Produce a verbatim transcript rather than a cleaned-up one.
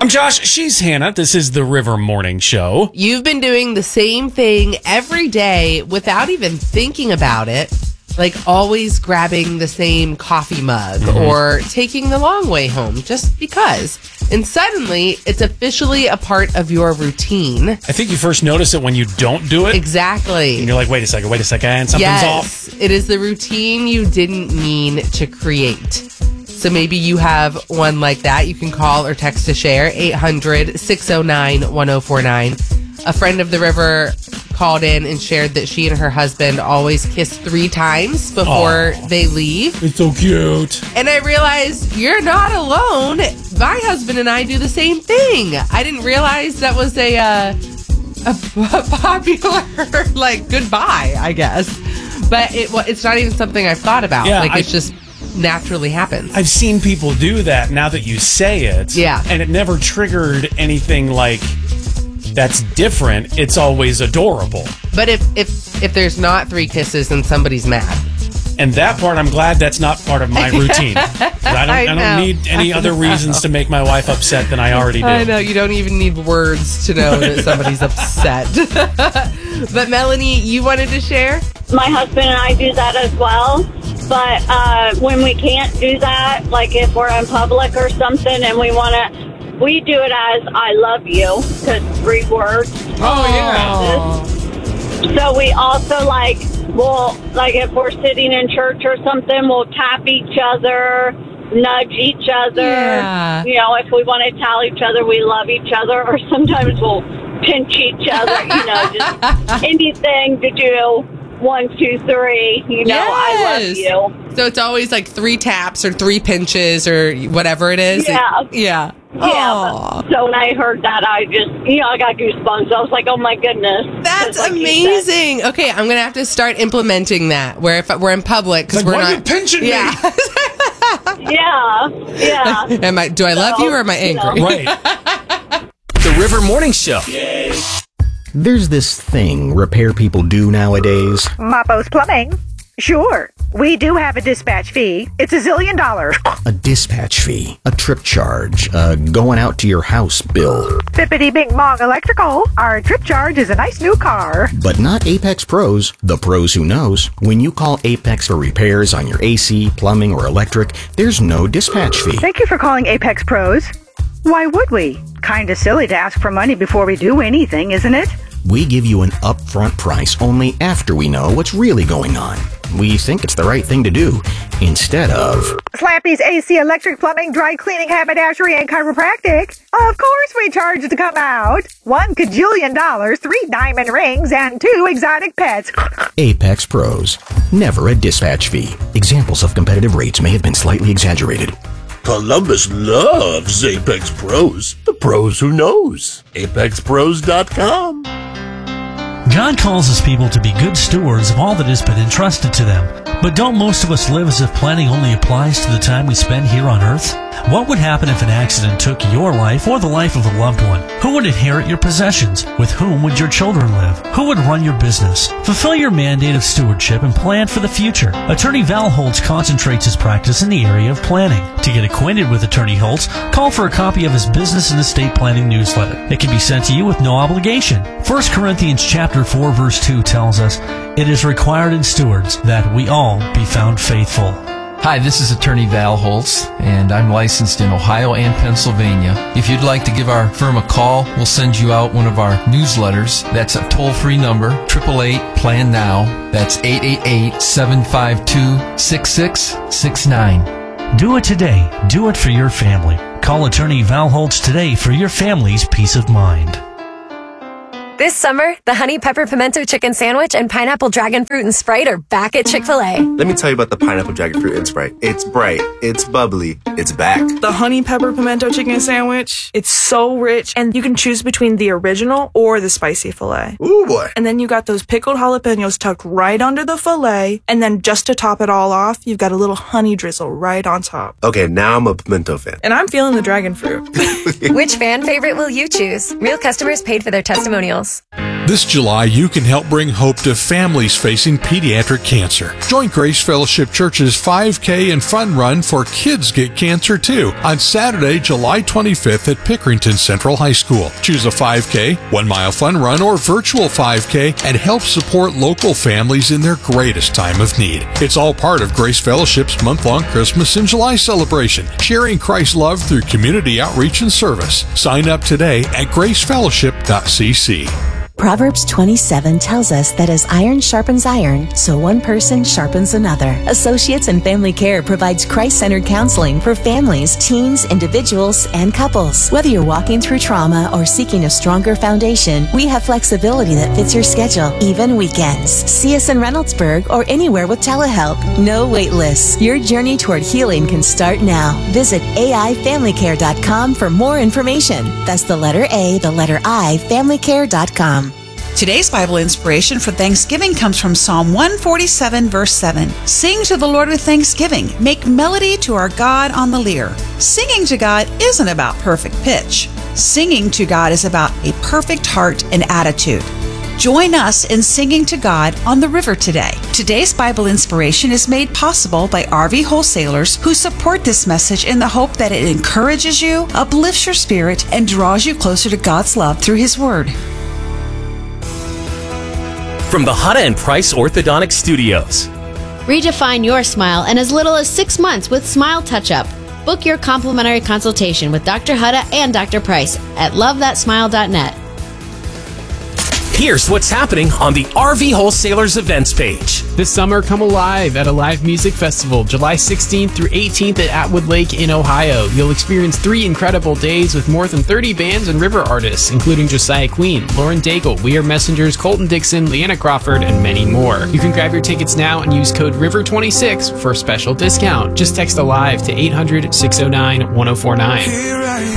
I'm Josh. She's Hannah. This is the River Morning Show. You've been doing the same thing every day without even thinking about it. Like always grabbing the same coffee mug mm-hmm. or taking the long way home just because. And suddenly, it's officially a part of your routine. I think you first notice it when you don't do it. Exactly. And you're like, wait a second, wait a second, something's yes, off. It is the routine you didn't mean to create. So maybe you have one like that. You can call or text to share, eight hundred, six oh nine, one oh four nine. A friend of the river called in and shared that she and her husband always kiss three times before Aww. they leave. It's so cute. And I realized you're not alone. My husband and I do the same thing. I didn't realize that was a uh, a, a popular like goodbye, I guess. But it well, it's not even something I've thought about. Yeah, like I, it's just naturally happens. I've seen people do that now that you say it. Yeah. And it never triggered anything like that's different. It's always adorable. But if if if there's not three kisses, then somebody's mad. And that part, I'm glad that's not part of my routine. I don't, I I don't know. need any I other know. reasons to make my wife upset than I already do. I know, you don't even need words to know that somebody's upset. But Melanie, you wanted to share? My husband and I do that as well. But uh, when we can't do that, like if we're in public or something and we want to, we do it as I love you, because three words. Oh, yeah. So we also like, we'll, like if we're sitting in church or something, we'll tap each other, nudge each other. Yeah. You know, if we want to tell each other we love each other, or sometimes we'll pinch each other, you know, just anything to do. One, two, three, you know, yes. I love you. So it's always like three taps or three pinches or whatever it is. Yeah. It, yeah. Yeah. But, so when I heard that, I just, you know, I got goosebumps. I was like, oh my goodness. That's like amazing. Okay, I'm going to have to start implementing that where if we're in public, because like, we're why not. are you pinching yeah. me? Yeah. Yeah. Am I, do I love so, you or am I angry? You know. Right. The River Morning Show. Yay. There's this thing repair people do nowadays. Mappo's Plumbing. Sure, we do have a dispatch fee. It's a zillion dollars. A dispatch fee, a trip charge, a going out to your house bill. Bippity Bing Bong Electrical. Our trip charge is a nice new car. But not Apex Pros, the pros who knows. When you call Apex for repairs on your A C, plumbing, or electric, there's no dispatch fee. Thank you for calling Apex Pros. Why would we? Kinda silly to ask for money before we do anything, isn't it? We give you an upfront price only after we know what's really going on. We think it's the right thing to do, instead of... Slappy's A C, electric, plumbing, dry cleaning, haberdashery, and chiropractic. Of course we charge to come out. One cajillion dollars, three diamond rings, and two exotic pets. Apex Pros. Never a dispatch fee. Examples of competitive rates may have been slightly exaggerated. Columbus loves Apex Pros. The pros who knows. apex pros dot com. God calls us people to be good stewards of all that has been entrusted to them. But don't most of us live as if planning only applies to the time we spend here on Earth? What would happen if an accident took your life or the life of a loved one? Who would inherit your possessions? With whom would your children live? Who would run your business? Fulfill your mandate of stewardship and plan for the future. Attorney Val Holtz concentrates his practice in the area of planning. To get acquainted with Attorney Holtz, call for a copy of his business and estate planning newsletter. It can be sent to you with no obligation. First Corinthians chapter four verse two tells us, "It is required in stewards that we all be found faithful." Hi, this is Attorney Val Holtz, and I'm licensed in Ohio and Pennsylvania. If you'd like to give our firm a call, we'll send you out one of our newsletters. That's a toll-free number, eight eight eight, plan now. That's eight eight eight, seven five two, six six six nine. Do it today. Do it for your family. Call Attorney Val Holtz today for your family's peace of mind. This summer, the Honey Pepper Pimento Chicken Sandwich and Pineapple Dragon Fruit and Sprite are back at Chick-fil-A. Let me tell you about the Pineapple Dragon Fruit and Sprite. It's bright, it's bubbly, it's back. The Honey Pepper Pimento Chicken Sandwich, it's so rich, and you can choose between the original or the spicy filet. Ooh, boy. And then you got those pickled jalapenos tucked right under the filet, and then just to top it all off, you've got a little honey drizzle right on top. Okay, now I'm a pimento fan. And I'm feeling the dragon fruit. Which fan favorite will you choose? Real customers paid for their testimonials. This July, you can help bring hope to families facing pediatric cancer. Join Grace Fellowship Church's five K and Fun Run for Kids Get Cancer Too on Saturday, July twenty-fifth at Pickerington Central High School. Choose a five K, one-mile fun run, or virtual five K and help support local families in their greatest time of need. It's all part of Grace Fellowship's month-long Christmas in July celebration, sharing Christ's love through community outreach and service. Sign up today at grace fellowship dot c c. Proverbs twenty-seven tells us that as iron sharpens iron, so one person sharpens another. Associates in Family Care provides Christ-centered counseling for families, teens, individuals, and couples. Whether you're walking through trauma or seeking a stronger foundation, we have flexibility that fits your schedule, even weekends. See us in Reynoldsburg or anywhere with telehelp. No wait lists. Your journey toward healing can start now. Visit A I family care dot com for more information. That's the letter A, the letter I, family care dot com. Today's Bible inspiration for Thanksgiving comes from Psalm one forty-seven, verse seven. Sing to the Lord with thanksgiving. Make melody to our God on the lyre. Singing to God isn't about perfect pitch. Singing to God is about a perfect heart and attitude. Join us in singing to God on the river today. Today's Bible inspiration is made possible by R V Wholesalers, who support this message in the hope that it encourages you, uplifts your spirit, and draws you closer to God's love through His Word. From the Hutta and Price Orthodontic Studios. Redefine your smile in as little as six months with Smile Touch-Up. Book your complimentary consultation with Doctor Hutta and Doctor Price at love that smile dot net. Here's what's happening on the R V Wholesalers events page. This summer, come alive at a live music festival, July sixteenth through eighteenth at Atwood Lake in Ohio. You'll experience three incredible days with more than thirty bands and river artists, including Josiah Queen, Lauren Daigle, We Are Messengers, Colton Dixon, Leanna Crawford, and many more. You can grab your tickets now and use code river twenty-six for a special discount. Just text ALIVE to eight hundred, six oh nine, one oh four nine.